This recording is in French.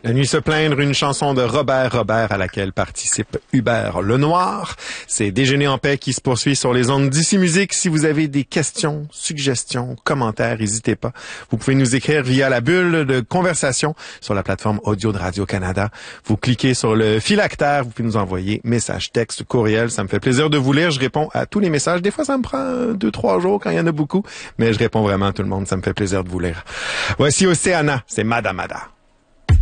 La nuit se plaindre, une chanson de Robert à laquelle participe Hubert Lenoir. C'est Déjeuner en paix qui se poursuit sur les ondes d'Ici Musique. Si vous avez des questions, suggestions, commentaires, n'hésitez pas. Vous pouvez nous écrire via la bulle de conversation sur la plateforme audio de Radio-Canada. Vous cliquez sur le phylactère, vous pouvez nous envoyer message, texte, courriel. Ça me fait plaisir de vous lire. Je réponds à tous les messages. Des fois, ça me prend 2-3 jours quand il y en a beaucoup, mais je réponds vraiment à tout le monde. Ça me fait plaisir de vous lire. Voici Océana, c'est Madamada.